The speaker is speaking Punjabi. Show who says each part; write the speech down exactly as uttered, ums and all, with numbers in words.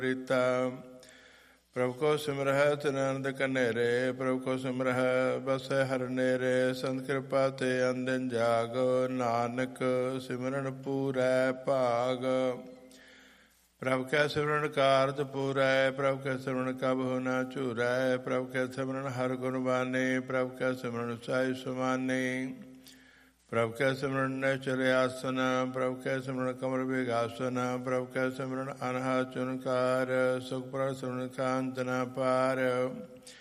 Speaker 1: ਰੀਤਾ। ਪ੍ਰਭ ਕੋ ਸਿਮਰਹਿ ਤਿਨ ਅਨੰਦ ਕਨੇਰੇ, ਪ੍ਰਭ ਕੋ ਸਿਮਰਹਿ ਬਸੈ ਹਰਿ ਨੇਰੇ। ਸੰਤ ਕਿਰਪਾ ਤੇ ਅੰਦਿਨ ਜਾਗ, ਨਾਨਕ ਸਿਮਰਨ ਪੂਰੈ ਭਾਗ। ਪ੍ਰਭ ਕੈ ਸਿਮਰਨ ਕਾਰਜ ਪੂਰੈ, ਪ੍ਰਭ ਕੈ ਸਿਮਰਨ ਕਬਹੁ ਨ ਝੂਰੈ। ਪ੍ਰਭ ਕੈ ਸਿਮਰਨ ਹਰਿ ਗੁਣ ਬਾਣੀ, ਪ੍ਰਭ ਕੈ ਸਿਮਰਨ ਸਾਈ ਸੁਮਾਨੀ। ਪ੍ਰਭ ਕੈ ਸਿਮਰਨ ਨਿਚਲ ਆਸਨ, ਪ੍ਰਭ ਕੈ ਸਿਮਰਨ ਕਮਲ ਬਿਗਾਸਨ। ਪ੍ਰਭ ਕੈ ਸਿਮਰਨ ਅਨਹਦ ਚੁਨਕਾਰ, ਸੁਖ ਪ੍ਰਭ ਸਿਮਰਨ ਕਾਂਤ ਨ ਪਾਰ।